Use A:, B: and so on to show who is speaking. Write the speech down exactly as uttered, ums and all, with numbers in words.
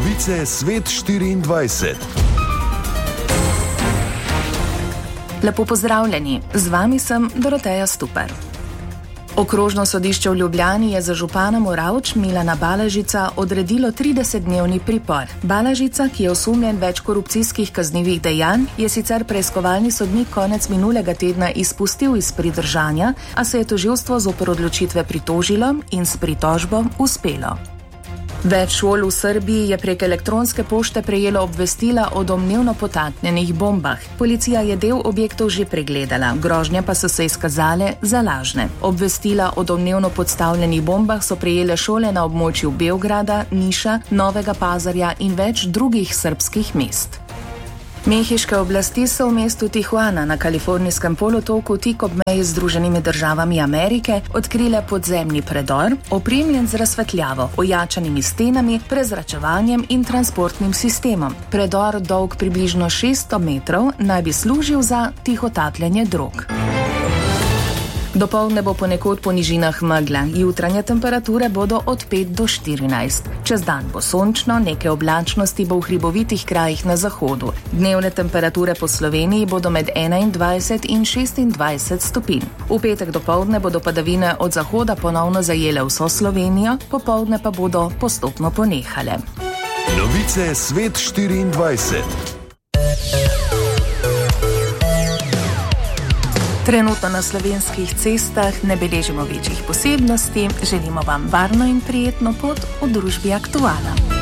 A: Novice Svet štiriindvajset.
B: Lepo pozdravljeni, z vami sem Doroteja Stupar. Okrožno sodišče v Ljubljani je za župana Moravč Milana Balažica odredilo tridesetdnevni pripor. Balažica, ki je osumljen več korupcijskih kaznivih dejanj, je sicer preiskovalni sodnik konec minulega tedna izpustil iz pridržanja, a se je tožilstvo zoper odločitve pritožilo in s pritožbo uspelo. Več šol v Srbiji je prek elektronske pošte prejelo obvestila o domnevno potaknjenih bombah. Policija je del objektov že pregledala, grožnje pa so se izkazale za lažne. Obvestila o domnevno podstavljenih bombah so prejele šole na območju Beograda, Niša, Novega Pazarja in več drugih srbskih mest. Mehiške oblasti so v mestu Tijuana na kalifornijskem polotoku tik ob meji z Združenimi državami Amerike odkrile podzemni predor, opremljen z razsvetljavo, ojačanimi stenami, prezračevanjem in transportnim sistemom. Predor, dolg približno šeststo metrov, naj bi služil za tihotapljenje drog. Dopoldne bo ponekod po nižinah megla, jutranje temperature bodo od pet do štirinajst. Čez dan bo sončno, nekaj oblačnosti bo v hribovitih krajih na zahodu. Dnevne temperature po Sloveniji bodo med enaindvajset in šestindvajset stopinj. V petek dopoldne bodo padavine od zahoda ponovno zajele vso Slovenijo, popoldne pa bodo postopno ponehale.
A: Novice Svet štiriindvajset.
B: Trenutno na slovenskih cestah ne beležimo večjih posebnosti, želimo vam varno in prijetno pot v družbi Aktuala.